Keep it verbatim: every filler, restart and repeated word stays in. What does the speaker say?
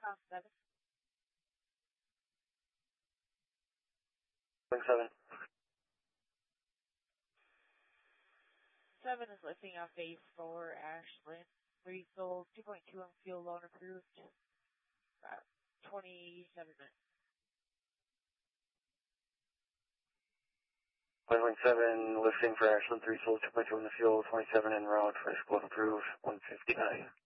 Cross seven. Wing seven. Seven is lifting off base four, Ashland. Refill two point two on fuel loan approved. About twenty-seven minutes. Wing seven, lifting for Ashland, three souls, two point two on the fuel, twenty-seven en route, first close approved, one fifty-nine.